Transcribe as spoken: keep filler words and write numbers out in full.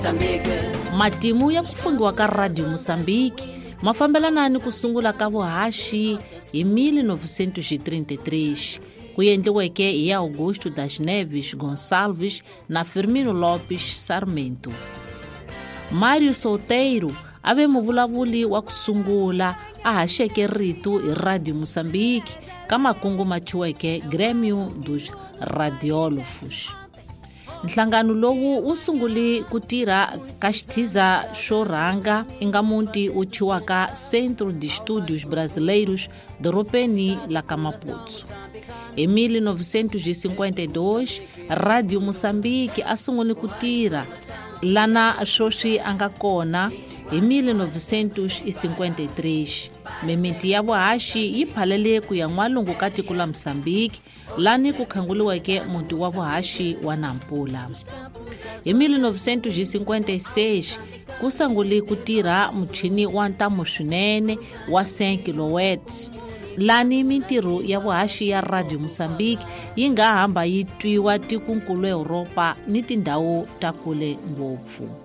Matimu ya kufungiwa ka Radio Moçambique mafambelana ni kusungula ka vuhaxi hi mil novecentos e trinta e três, ku endliweke hi Augusto das Neves Gonçalves na Firmino Lopes Sarmento. Mário Solteiro ave muvulavuli wa kusungula a haxeke rito hi Radio Moçambique ka makungu machiweke Grêmio dos Radiólogos. Nhlangano lowu wu sunguli ku tirha ka xithiza xo rhanga ingamuti wu chiwaka Centro de Estudos Brasileiros doropeni la ka Maputo. Em mil novecentos e cinquenta e dois, Radio Moçambique a sunguli ku tirha lana sweswi anga kona hi mil novecentos e cinquenta e três. Mimiti ya vuhaxi yi phalele ku ya n'walungu ka tiko la Moçambique lani ku khanguliweke muti wa vuhaxi wa Nampula. Hi mil novecentos e cinquenta e seis ku sanguli ku tirha muchini wa ntamu swinene wa cem kilowatts lani mintirho ya vuhaxi ya Radio Moçambique yi nga hamba yi twiwa tikunkulu Europa ni tindhawu ta kule ngopfu.